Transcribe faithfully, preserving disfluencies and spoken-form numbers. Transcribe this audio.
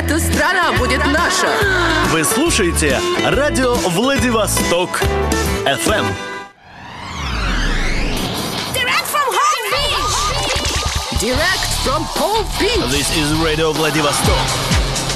эта страна будет наша. Вы слушаете радио Владивосток эф эм. Direct from Palm Beach. Direct from Palm Beach. This is Radio Vladivostok.